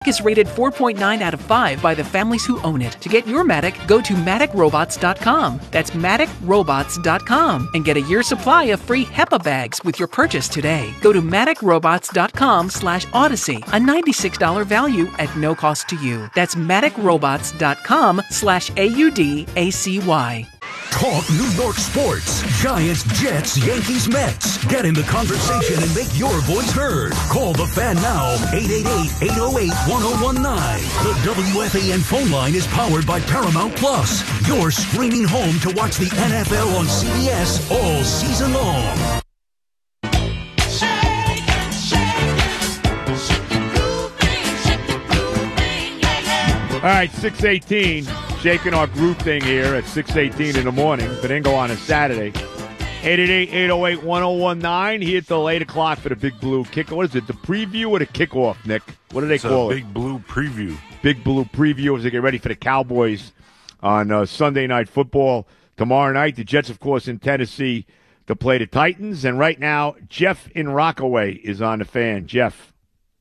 is rated 4.9 out of 5 by the families who own it. To get your Matic, go to MaticRobots.com. That's MaticRobots.com and get a year's supply of free HEPA bags with your purchase today. Go to MaticRobots.com/Odyssey, a $96 value at no cost to you. That's MaticRobots.com/AUDACY. Talk New York sports. Giants, Jets, Yankees, Mets. Get in the conversation and make your voice heard. Call the Fan now, 888-808-1019. The WFAN phone line is powered by Paramount Plus. Your streaming home to watch the NFL on CBS all season long. All right, 6:18. Shaking our groove thing here at 6:18 in the morning. Benigno on a Saturday. 888-808-1019. Here till 8 o'clock for the Big Blue kick. What is it, the preview or the kickoff, Nick? What do they call it? Big Blue preview. Big Blue preview as they get ready for the Cowboys on Sunday Night Football tomorrow night. The Jets, of course, in Tennessee to play the Titans. And right now, Jeff in Rockaway is on the Fan. Jeff.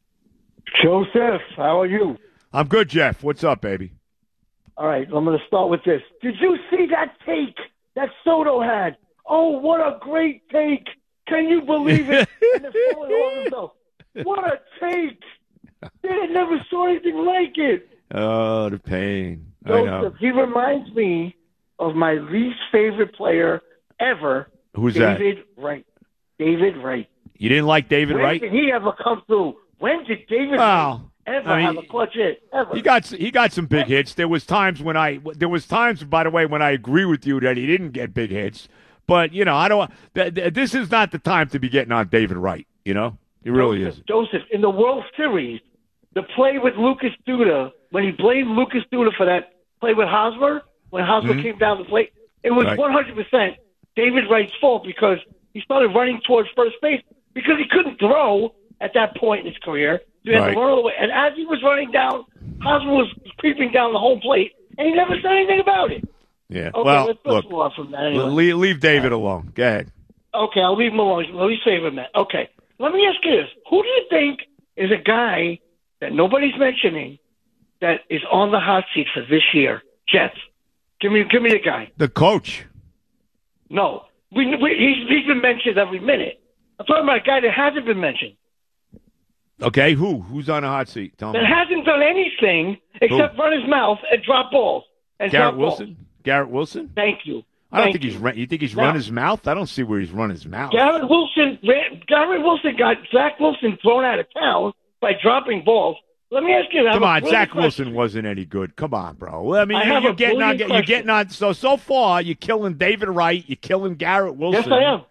Joseph, how are you? I'm good, Jeff. What's up, baby? All right, I'm going to start with this. Did you see that take that Soto had? Oh, what a great take. Can you believe it? And it's falling off himself. What a take. They never saw anything like it. Oh, the pain. Joseph, I know. he reminds me of my least favorite player ever. Who's David Wright. David Wright. You didn't like David Wright? When did he ever come through? When did David Wright ever have a clutch hit? Ever. He got some big hits. There was times, by the way, when I agree with you that he didn't get big hits. But I don't. This is not the time to be getting on David Wright. It really isn't. Joseph, in the World Series, the play with Lucas Duda, when he blamed Lucas Duda for that play with Hosmer, when Hosmer came down the plate, it was 100% David Wright's fault because he started running towards first base because he couldn't throw at that point in his career. So he had to run all the way. And as he was running down, Hosmer was creeping down the home plate, and he never said anything about it. Yeah. Okay, well, let's look, move on from that anyway. leave David alone. Go ahead. Okay, I'll leave him alone. Let me save him that. Okay. Let me ask you this. Who do you think is a guy that nobody's mentioning that is on the hot seat for this year? Jets. Give me the guy. The coach. No. He's been mentioned every minute. I'm talking about a guy that hasn't been mentioned. Okay, who's on a hot seat? Tell me. That hasn't done anything except run his mouth and drop balls. Garrett Wilson? Garrett Wilson? Thank you. I don't think he's run. You think he's run his mouth? I don't see where he's run his mouth. Garrett Wilson got Zach Wilson thrown out of town by dropping balls. Let me ask you that. Come on, Zach Wilson wasn't any good. Come on, bro. I mean, you're getting on. So far, you're killing David Wright. You're killing Garrett Wilson. Yes, I am.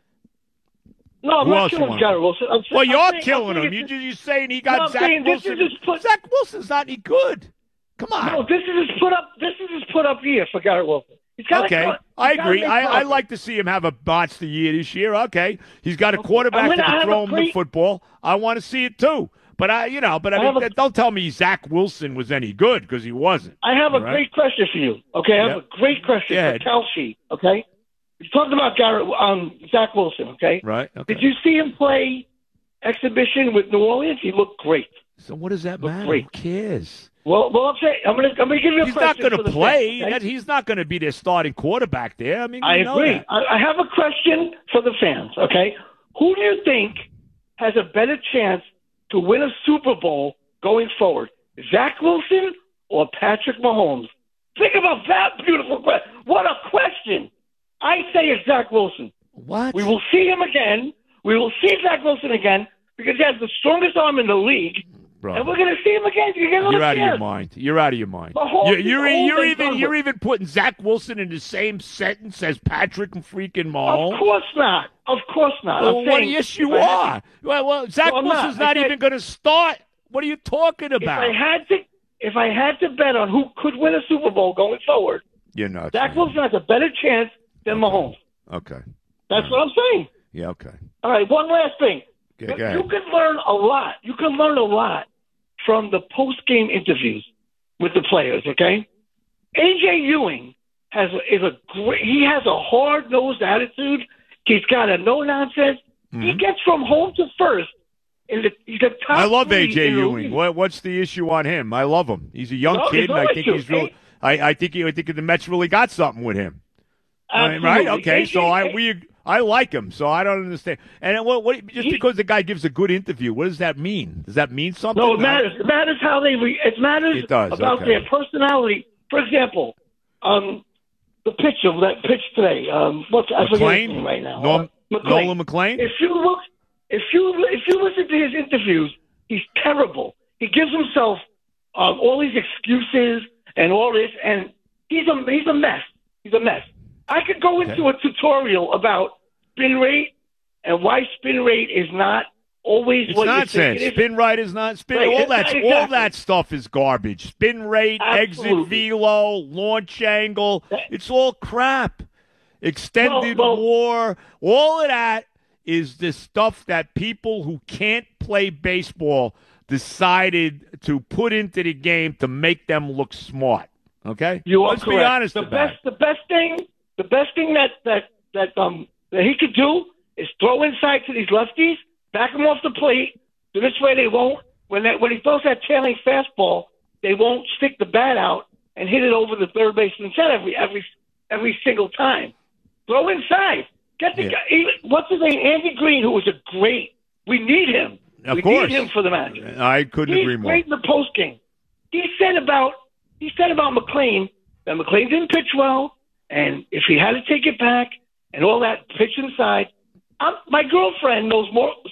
No, I'm not killing Garrett Wilson. You're killing him. You're saying he got Zach Wilson. Zach Wilson's not any good. Come on. No, this is his put up. This is his put up year for Garrett Wilson. Okay, I agree. I like to see him have a monster year this year. Okay, he's got a quarterback that can throw him the football. I want to see it too. But don't tell me Zach Wilson was any good because he wasn't. I have a great question for you. Okay, I have a great question for Kelsey. Okay, you talked about Zach Wilson. Okay, right. Okay. Did you see him play exhibition with New Orleans? He looked great. So what does that matter? Who cares? Well, I'm saying I'm gonna give you a question. He's not going to play. Fans, okay? He's not going to be their starting quarterback there. I mean, I agree. I have a question for the fans. Okay, who do you think has a better chance to win a Super Bowl going forward, Zach Wilson or Patrick Mahomes? Think about that beautiful question. What a question! I say it's Zach Wilson. What? We will see him again. We will see Zach Wilson again because he has the strongest arm in the league. Bro. And we're going to see him again. You're out of your mind. You're out of your mind. You're even putting Zach Wilson in the same sentence as Patrick and freaking Mahomes. Of course not. Of course not. Well, yes, you are. Well, Zach Wilson's not even going to start. What are you talking about? If I had to bet on who could win a Super Bowl going forward, you're nuts. Zach Wilson has a better chance than Mahomes. Okay. That's what I'm saying. Yeah. Okay. All right. One last thing. Okay, you can learn a lot. You can learn a lot from the post-game interviews with the players, okay? A.J. Ewing has a hard-nosed attitude. He's got a no-nonsense. Mm-hmm. He gets from home to first He's a top. I love three AJ in the Ewing. league. What's the issue on him? I love him. He's a young kid, and I think he's real. I think the Mets really got something with him. Right? Okay. So I like him. So I don't understand. And what just because the guy gives a good interview, what does that mean? Does that mean something? No, it matters. It matters how they. It matters about their personality. For example, the pitcher that pitched today. I forget his name right now. Nolan McLean. If you listen to his interviews, he's terrible. He gives himself all these excuses and all this, and he's a mess. He's a mess. I could go into a tutorial about spin rate and why spin rate is not always it's what nonsense. you think it is. Spin rate is not spin. Right, All that stuff is garbage. Spin rate, Absolutely. exit velo, launch angle. It's all crap. Extended war. All of that is the stuff that people who can't play baseball decided to put into the game to make them look smart. Okay, Let's be honest. The best thing that he could do is throw inside to these lefties, back them off the plate, so this way they won't. When he throws that tailing fastball, they won't stick the bat out and hit it over the third baseman's head every single time. Throw inside. Get the guy. What's his name? Andy Green, who was a great. We need him. Of course. Need him for the match. I couldn't agree more. He's great in the post game. He said about McLean that McLean didn't pitch well, and if he had to take it back and all that, pitch inside. My girlfriend knows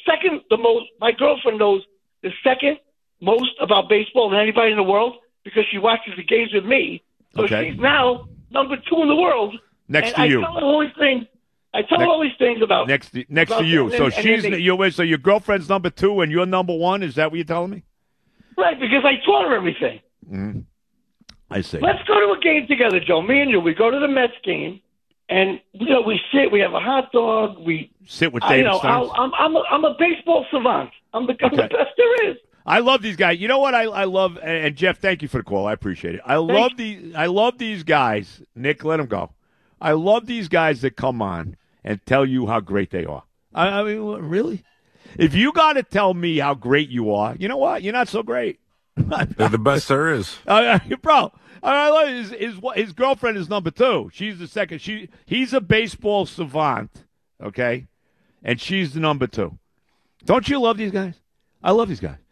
my girlfriend knows the second most about baseball than anybody in the world because she watches the games with me. So she's now number 2 in the world. Next to you. I tell her all these things about next to you. So so your girlfriend's number 2 and you're number 1. Is that what you're telling me? Right, because I taught her everything. Mm-hmm. I see. Let's go to a game together, Joe. Me and you. We go to the Mets game, and we sit. We have a hot dog. We sit with David Stearns. I'm a baseball savant. I'm the best there is. I love these guys. You know what I love? And Jeff, thank you for the call. I appreciate it. I love these guys. Nick, let them go. I love these guys that come on and tell you how great they are. I mean, really? If you got to tell me how great you are, you know what? You're not so great. They're the best there is. Bro, I love his girlfriend is number 2. She's the second. He's a baseball savant, okay? And she's the number 2. Don't you love these guys? I love these guys.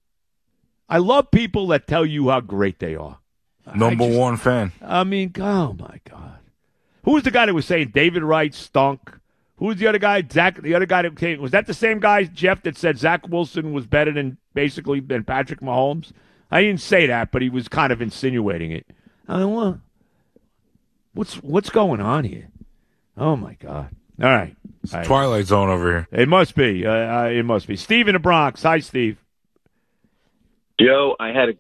I love people that tell you how great they are. Number 1 fan. I mean, oh, my God. Who was the guy that was saying David Wright stunk? Who was the other guy? The other guy that came. Was that the same guy, Jeff, that said Zach Wilson was better than Patrick Mahomes? I didn't say that, but he was kind of insinuating it. I mean, well, what's going on here? Oh, my God. All right. It's Twilight Zone over here. It must be. It must be. Steve in the Bronx. Hi, Steve. Joe, I had a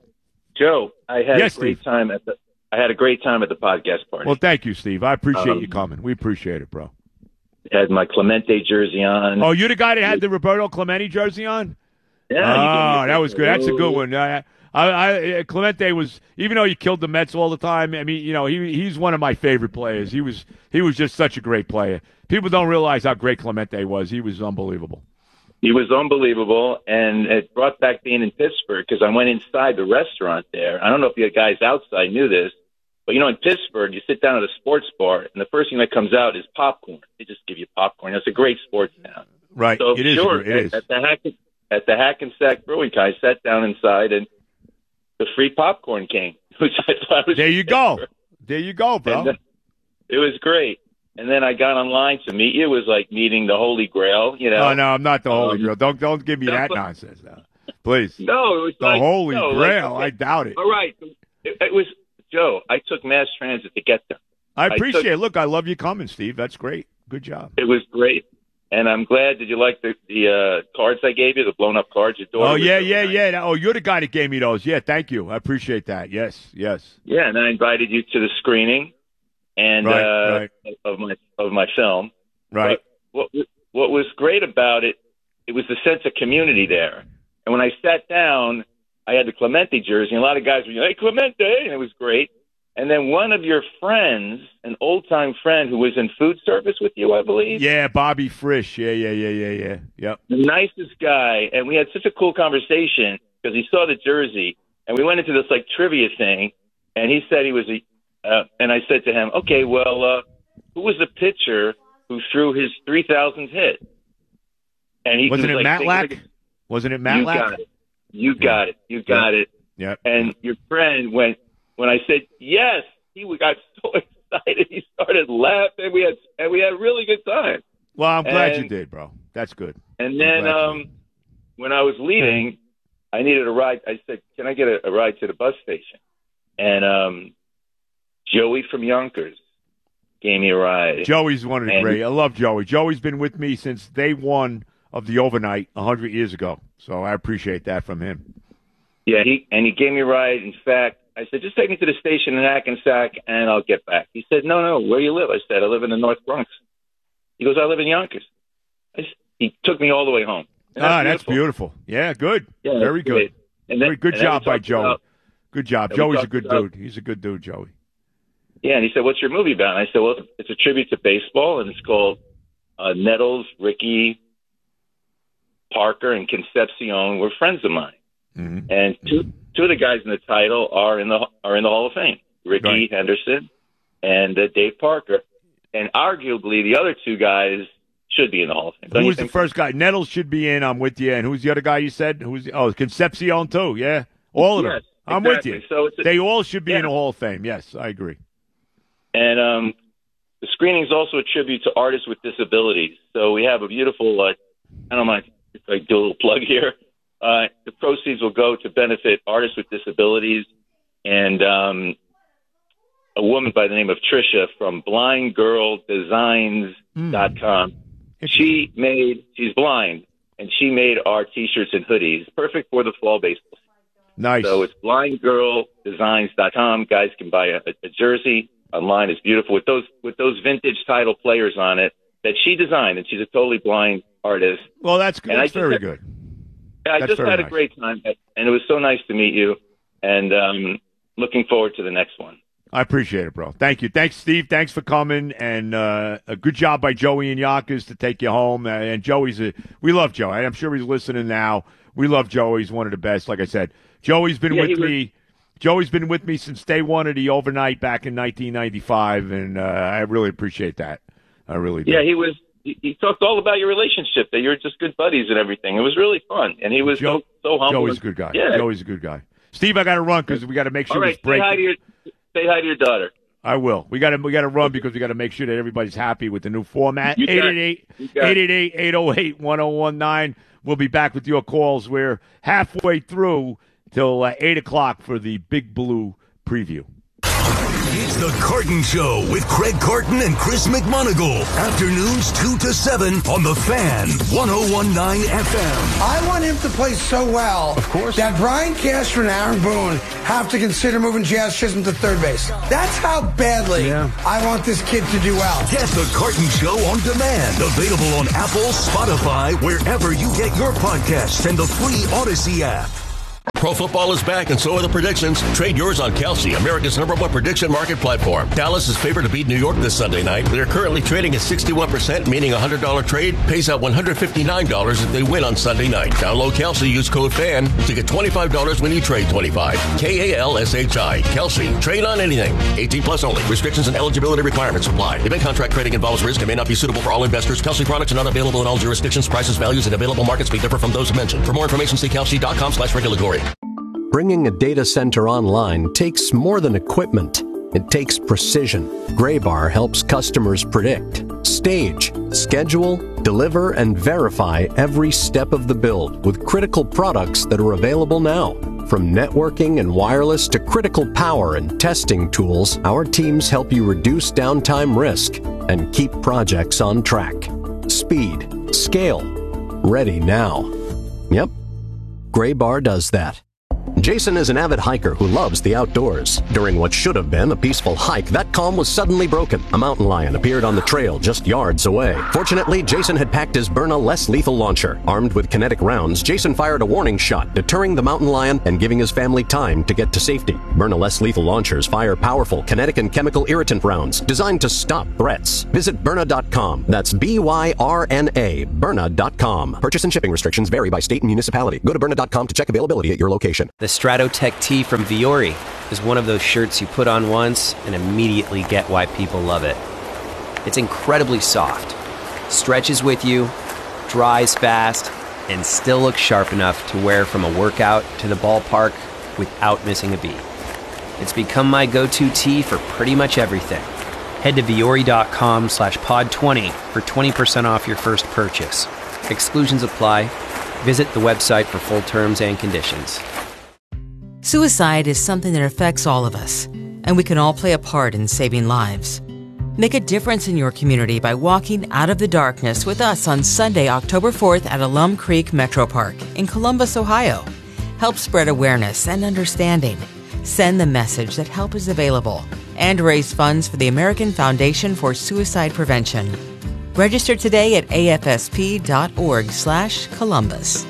great time at the podcast party. Well, thank you, Steve. I appreciate you coming. We appreciate it, bro. Had my Clemente jersey on. Oh, you're the guy that had the Roberto Clemente jersey on? Yeah. Oh, that was good. That's a good one. Clemente was, even though he killed the Mets all the time, I mean, he's one of my favorite players. He was just such a great player. People don't realize how great Clemente was. He was unbelievable. He was unbelievable, and it brought back being in Pittsburgh because I went inside the restaurant there. I don't know if you guys outside knew this, but, in Pittsburgh, you sit down at a sports bar, and the first thing that comes out is popcorn. They just give you popcorn. It's a great sports town. Right. So, it is. At the Hackensack Brewing, I sat down inside, and the free popcorn came, which I thought was There you go. There you go, bro. And, it was great. And then I got online to meet you. It was like meeting the Holy Grail, Oh, no, I'm not the Holy Grail. Don't give me that nonsense now. Please. No, it was the Holy Grail. I doubt it. All right. It was, Joe, I took mass transit to get there. I appreciate it. Look, I love you coming, Steve. That's great. Good job. It was great. And I'm glad. Did you like the cards I gave you, the blown-up cards? Your daughter? Oh, yeah. Oh, you're the guy that gave me those. Yeah, thank you. I appreciate that. Yes. Yeah, and I invited you to the screening and right. of my film. Right. But what was great about it was the sense of community there. And when I sat down, I had the Clemente jersey, and a lot of guys were, hey, Clemente, and it was great. And then one of your friends, an old-time friend who was in food service with you, I believe. Yeah, Bobby Frisch. Yeah. Yep. The nicest guy. And we had such a cool conversation because he saw the jersey. And we went into this, like, trivia thing. And he said he was and I said to him, okay, well, who was the pitcher who threw his 3,000th hit? And he Wasn't was it like, Matlack? Wasn't it Matlack? You got it. Yep. And your friend went, when I said yes, he got so excited. He started laughing. We had a really good time. Well, I'm glad you did, bro. That's good. And then when I was leaving, I needed a ride. I said, can I get a ride to the bus station? And Joey from Yonkers gave me a ride. Joey's one of the great. I love Joey. Joey's been with me since day one of the overnight 100 years ago. So I appreciate that from him. Yeah, he gave me a ride. In fact, I said, just take me to the station in Hackensack, and I'll get back. He said, no, where you live? I said, I live in the North Bronx. He goes, I live in Yonkers. He took me all the way home. That's beautiful. Yeah, good. Yeah, very good. Very good job by Joey. Good job. Joey's a good dude. He's a good dude, Joey. Yeah, and he said, what's your movie about? And I said, well, it's a tribute to baseball, and it's called Nettles, Ricky, Parker, and Concepcion were friends of mine. Mm-hmm. And two of the guys in the title are in the Hall of Fame, Ricky Henderson and Dave Parker. And arguably, the other two guys should be in the Hall of Fame. Who was the first guy? Nettles should be in. I'm with you. And who's the other guy you said? Concepcion too. Yeah, all of them. I'm with you. So they all should be in the Hall of Fame. Yes, I agree. And the screening is also a tribute to artists with disabilities. So we have a beautiful. I don't mind if I do a little plug here. The proceeds will go to benefit artists with disabilities, and a woman by the name of Trisha from blindgirldesigns.com. She's blind, and she made our T-shirts and hoodies, perfect for the fall baseball season. Nice. So it's blindgirldesigns.com. Guys can buy a jersey online. It's beautiful with those vintage title players on it that she designed, and she's a totally blind artist. Well, that's good. That's very good. I just had a great time, and it was so nice to meet you, and looking forward to the next one. I appreciate it, bro. Thank you. Thanks, Steve. Thanks for coming, and a good job by Joey and Yonkers to take you home. And we love Joey. I'm sure he's listening now. We love Joey. He's one of the best. Like I said, Joey's been with me. Joey's been with me since day one of the overnight back in 1995, and I really appreciate that. I really do. Yeah, he talked all about your relationship, that you're just good buddies and everything. It was really fun, and he was so humble. Joey's a good guy. Yeah. Joey's a good guy. Steve, I got to run because we got to make sure he's breaking. Say hi to your daughter. I will. We got to run because we got to make sure that everybody's happy with the new format. 888-808-1019. We'll be back with your calls. We're halfway through till 8 o'clock for the Big Blue preview. It's the Carton Show with Craig Carton and Chris McMonagle. Afternoons 2 to 7 on The Fan, 101.9 FM. I want him to play so well, of course, that Brian Castro and Aaron Boone have to consider moving Jazz Chisholm to third base. That's how badly I want this kid to do well. Get the Carton Show on demand. Available on Apple, Spotify, wherever you get your podcasts, and the free Odyssey app. Pro football is back, and so are the predictions. Trade yours on Kelsey, America's #1 prediction market platform. Dallas is favored to beat New York this Sunday night. They're currently trading at 61%, meaning a $100 trade pays out $159 if they win on Sunday night. Download Kelsey, use code FAN to get $25 when you trade $25. KALSHI. Kelsey. Trade on anything. 18 plus only. Restrictions and eligibility requirements apply. Event contract trading involves risk and may not be suitable for all investors. Kelsey products are not available in all jurisdictions. Prices, values, and available markets may differ from those mentioned. For more information, see kelsey.com/regulatory. Bringing a data center online takes more than equipment. It takes precision. Graybar helps customers predict, stage, schedule, deliver, and verify every step of the build with critical products that are available now. From networking and wireless to critical power and testing tools, our teams help you reduce downtime risk and keep projects on track. Speed, scale, ready now. Yep, Graybar does that. Jason is an avid hiker who loves the outdoors. During what should have been a peaceful hike, that calm was suddenly broken. A mountain lion appeared on the trail just yards away. Fortunately, Jason had packed his Byrna less lethal launcher. Armed with kinetic rounds, Jason fired a warning shot, deterring the mountain lion and giving his family time to get to safety. Byrna less lethal launchers fire powerful kinetic and chemical irritant rounds designed to stop threats. Visit Byrna.com. That's BYRNA, Byrna.com. Purchase and shipping restrictions vary by state and municipality. Go to Byrna.com to check availability at your location. The Stratotech tee from Viore is one of those shirts you put on once and immediately get why people love it. It's incredibly soft, stretches with you, dries fast, and still looks sharp enough to wear from a workout to the ballpark without missing a beat. It's become my go-to tee for pretty much everything. Head to Viore.com/pod20 for 20% off your first purchase. Exclusions apply. Visit the website for full terms and conditions. Suicide is something that affects all of us, and we can all play a part in saving lives. Make a difference in your community by walking out of the darkness with us on Sunday, October 4th at Alum Creek Metro Park in Columbus, Ohio. Help spread awareness and understanding. Send the message that help is available and raise funds for the American Foundation for Suicide Prevention. Register today at afsp.org/Columbus.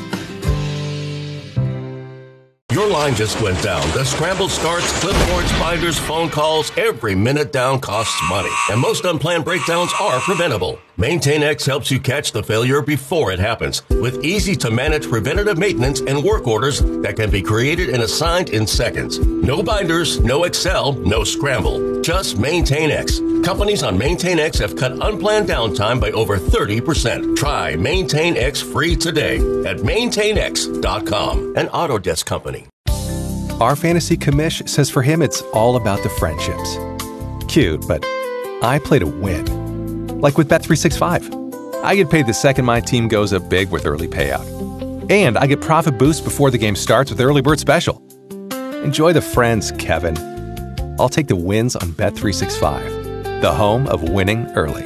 Your line just went down. The scramble starts, clipboards, binders, phone calls. Every minute down costs money. And most unplanned breakdowns are preventable. MaintainX helps you catch the failure before it happens with easy-to-manage preventative maintenance and work orders that can be created and assigned in seconds. No binders, no Excel, no scramble. Just MaintainX. Companies on MaintainX have cut unplanned downtime by over 30%. Try MaintainX free today at MaintainX.com, an Autodesk company. Our fantasy commish says for him it's all about the friendships. Cute, but I play to win. Like with Bet365. I get paid the second my team goes up big with early payout. And I get profit boosts before the game starts with Early Bird Special. Enjoy the friends, Kevin. I'll take the wins on Bet365, the home of winning early.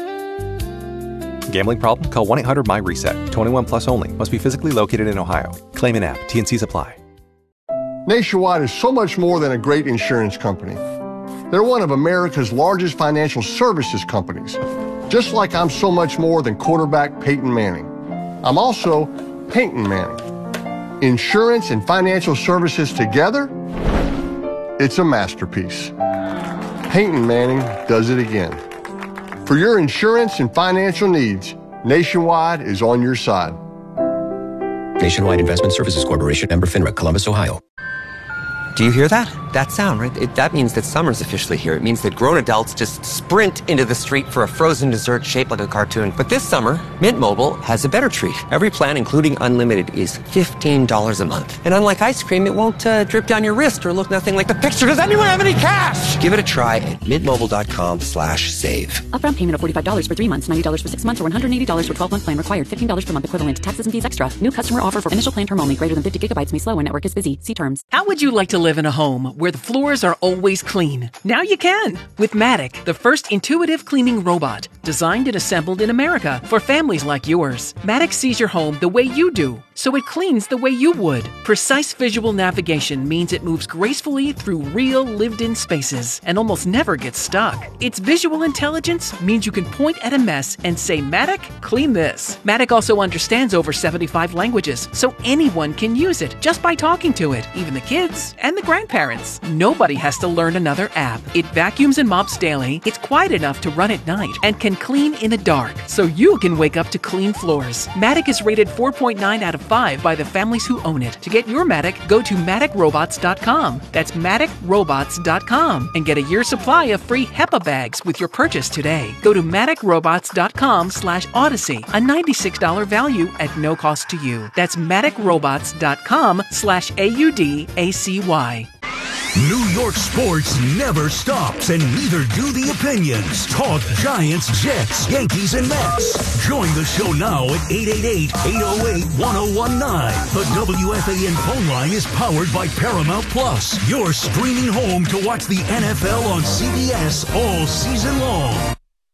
Gambling problem? Call 1-800-MY-RESET. 21 plus only. Must be physically located in Ohio. Claim an app. T&Cs apply. Nationwide is so much more than a great insurance company. They're one of America's largest financial services companies. Just like I'm so much more than quarterback Peyton Manning. I'm also Peyton Manning. Insurance and financial services together? It's a masterpiece. Peyton Manning does it again. For your insurance and financial needs, Nationwide is on your side. Nationwide Investment Services Corporation, member FINRA, Columbus, Ohio. Do you hear that? That sound, right? That means that summer's officially here. It means that grown adults just sprint into the street for a frozen dessert shaped like a cartoon. But this summer, Mint Mobile has a better treat. Every plan, including unlimited, is $15 a month. And unlike ice cream, it won't drip down your wrist or look nothing like the picture. Does anyone have any cash? Give it a try at mintmobile.com/save. Upfront payment of $45 for 3 months, $90 for 6 months, or $180 for 12-month plan required. $15 per month equivalent. Taxes and fees extra. New customer offer for initial plan term only. Greater than 50 gigabytes may slow when network is busy. See terms. How would you like to live in a home where the floors are always clean? Now you can with Matic, the first intuitive cleaning robot designed and assembled in America for families like yours. Matic sees your home the way you do, so it cleans the way you would. Precise visual navigation means it moves gracefully through real lived-in spaces and almost never gets stuck. Its visual intelligence means you can point at a mess and say, Matic, clean this. Matic also understands over 75 languages, so anyone can use it just by talking to it, even the kids and the grandparents. Nobody has to learn another app. It vacuums and mops daily, it's quiet enough to run at night, and can clean in the dark, so you can wake up to clean floors. Matic is rated 4.9 out of 5 by the families who own it. To get your Matic, go to MaticRobots.com. That's MaticRobots.com and get a year's supply of free HEPA bags with your purchase today. Go to MaticRobots.com/Odyssey, a $96 value at no cost to you. That's MaticRobots.com/AUDACY. New York sports never stops, and neither do the opinions. Talk Giants, Jets, Yankees, and Mets. Join the show now at 888-808-1019. The WFAN phone line is powered by Paramount Plus, your streaming home to watch the NFL on CBS all season long.